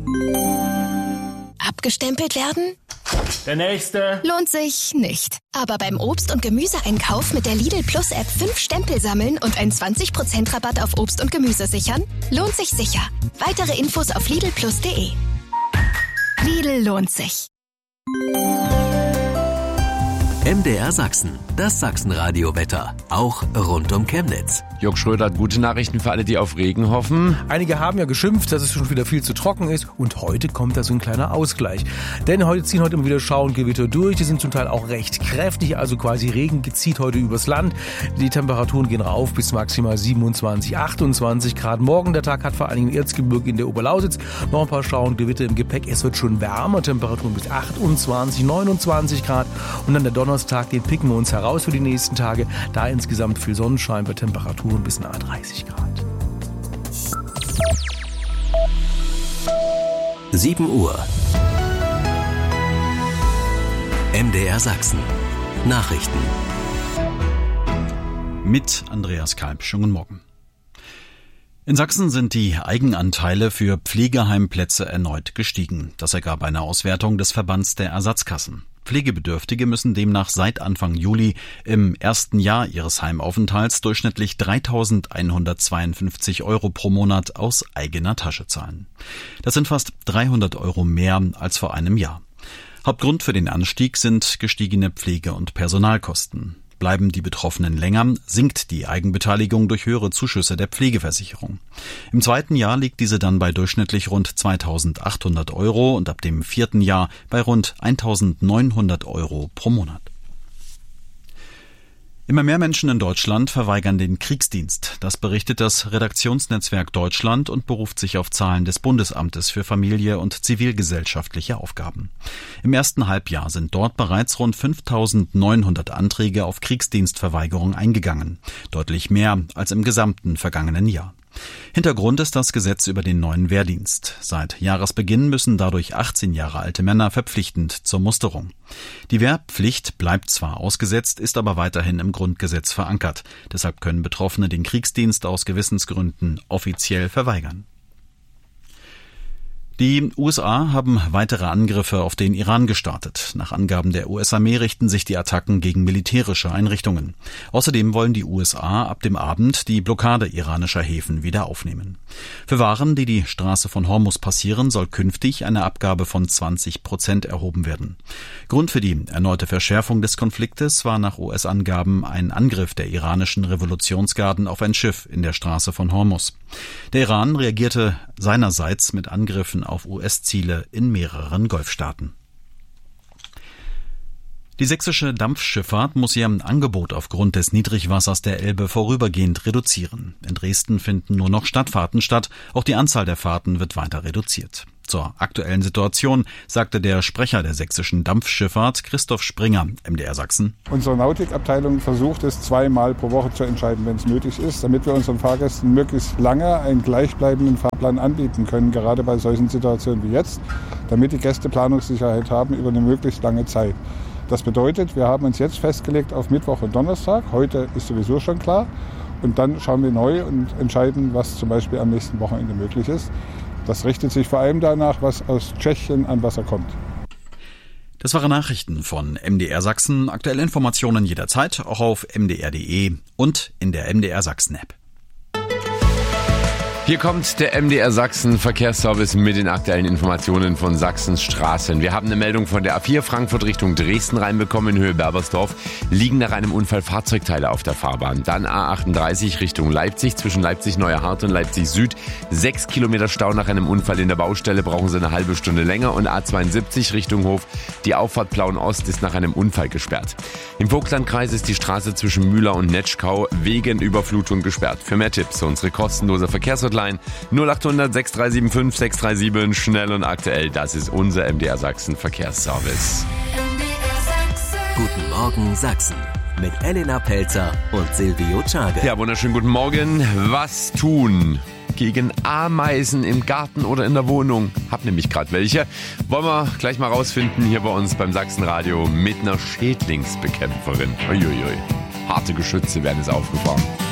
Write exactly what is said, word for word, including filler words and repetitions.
Abgestempelt werden? Der nächste. Lohnt sich nicht. Aber beim Obst- und Gemüseeinkauf mit der Lidl Plus App fünf Stempel sammeln und einen zwanzig Prozent Rabatt auf Obst und Gemüse sichern? Lohnt sich sicher. Weitere Infos auf lidl plus punkt de. Lidl lohnt sich. M D R Sachsen, das Sachsenradio-Wetter, auch rund um Chemnitz. Jörg Schröder hat gute Nachrichten für alle, die auf Regen hoffen. Einige haben ja geschimpft, dass es schon wieder viel zu trocken ist und heute kommt da so ein kleiner Ausgleich. Denn heute ziehen heute immer wieder Schauer und Gewitter durch, die sind zum Teil auch recht kräftig, also quasi Regen zieht heute übers Land. Die Temperaturen gehen rauf bis maximal siebenundzwanzig, achtundzwanzig Grad. Morgen der Tag hat vor allem im Erzgebirge in der Oberlausitz noch ein paar Schauer und Gewitter im Gepäck. Es wird schon wärmer, Temperaturen bis achtundzwanzig, neunundzwanzig Grad und dann der Donnerstag, den picken wir uns heraus für die nächsten Tage. Da insgesamt viel Sonnenschein bei Temperaturen bis nahe dreißig Grad. sieben Uhr. M D R Sachsen. Nachrichten. Mit Andreas Kalb. Schönen Morgen. In Sachsen sind die Eigenanteile für Pflegeheimplätze erneut gestiegen. Das ergab eine Auswertung des Verbands der Ersatzkassen. Pflegebedürftige müssen demnach seit Anfang Juli im ersten Jahr ihres Heimaufenthalts durchschnittlich dreitausendeinhundertzweiundfünfzig Euro pro Monat aus eigener Tasche zahlen. Das sind fast dreihundert Euro mehr als vor einem Jahr. Hauptgrund für den Anstieg sind gestiegene Pflege- und Personalkosten. Bleiben die Betroffenen länger, sinkt die Eigenbeteiligung durch höhere Zuschüsse der Pflegeversicherung. Im zweiten Jahr liegt diese dann bei durchschnittlich rund zweitausendachthundert Euro und ab dem vierten Jahr bei rund eintausendneunhundert Euro pro Monat. Immer mehr Menschen in Deutschland verweigern den Kriegsdienst. Das berichtet das Redaktionsnetzwerk Deutschland und beruft sich auf Zahlen des Bundesamtes für Familie und zivilgesellschaftliche Aufgaben. Im ersten Halbjahr sind dort bereits rund fünftausendneunhundert Anträge auf Kriegsdienstverweigerung eingegangen. Deutlich mehr als im gesamten vergangenen Jahr. Hintergrund ist das Gesetz über den neuen Wehrdienst. Seit Jahresbeginn müssen dadurch achtzehn Jahre alte Männer verpflichtend zur Musterung. Die Wehrpflicht bleibt zwar ausgesetzt, ist aber weiterhin im Grundgesetz verankert. Deshalb können Betroffene den Kriegsdienst aus Gewissensgründen offiziell verweigern. Die U S A haben weitere Angriffe auf den Iran gestartet. Nach Angaben der U S-Armee richten sich die Attacken gegen militärische Einrichtungen. Außerdem wollen die U S A ab dem Abend die Blockade iranischer Häfen wieder aufnehmen. Für Waren, die die Straße von Hormuz passieren, soll künftig eine Abgabe von zwanzig Prozent erhoben werden. Grund für die erneute Verschärfung des Konfliktes war nach U S-Angaben ein Angriff der iranischen Revolutionsgarden auf ein Schiff in der Straße von Hormuz. Der Iran reagierte seinerseits mit Angriffen auf U S-Ziele in mehreren Golfstaaten. Die sächsische Dampfschifffahrt muss ihr Angebot aufgrund des Niedrigwassers der Elbe vorübergehend reduzieren. In Dresden finden nur noch Stadtfahrten statt, auch die Anzahl der Fahrten wird weiter reduziert. Zur aktuellen Situation sagte der Sprecher der sächsischen Dampfschifffahrt, Christoph Springer, M D R Sachsen. Unsere Nautikabteilung versucht es zweimal pro Woche zu entscheiden, wenn es nötig ist, damit wir unseren Fahrgästen möglichst lange einen gleichbleibenden Fahrplan anbieten können, gerade bei solchen Situationen wie jetzt, damit die Gäste Planungssicherheit haben über eine möglichst lange Zeit. Das bedeutet, wir haben uns jetzt festgelegt auf Mittwoch und Donnerstag. Heute ist sowieso schon klar. Und dann schauen wir neu und entscheiden, was zum Beispiel am nächsten Wochenende möglich ist. Das richtet sich vor allem danach, was aus Tschechien an Wasser kommt. Das waren Nachrichten von M D R Sachsen. Aktuelle Informationen jederzeit, auch auf m d r punkt d e und in der M D R Sachsen App. Hier kommt der M D R Sachsen Verkehrsservice mit den aktuellen Informationen von Sachsens Straßen. Wir haben eine Meldung von der A vier Frankfurt Richtung Dresden reinbekommen in Höhe Berbersdorf. Liegen nach einem Unfall Fahrzeugteile auf der Fahrbahn. Dann A achtunddreißig Richtung Leipzig zwischen Leipzig-Neuerhardt und Leipzig Süd. Sechs Kilometer Stau nach einem Unfall in der Baustelle, brauchen Sie eine halbe Stunde länger. Und A zweiundsiebzig Richtung Hof. Die Auffahrt Plauen Ost ist nach einem Unfall gesperrt. Im Vogtlandkreis ist die Straße zwischen Mühler und Netschkau wegen Überflutung gesperrt. Für mehr Tipps unsere kostenlose Verkehrshotline null acht hundert sechs drei sieben fünf sechs drei sieben, schnell und aktuell, das ist unser M D R Sachsen Verkehrsservice. Guten Morgen Sachsen mit Elena Pelzer und Silvio Czage. Ja, wunderschönen guten Morgen. Was tun gegen Ameisen im Garten oder in der Wohnung? Hab nämlich gerade welche. Wollen wir gleich mal rausfinden hier bei uns beim Sachsenradio mit einer Schädlingsbekämpferin. Uiuiui. Harte Geschütze werden es aufgefahren.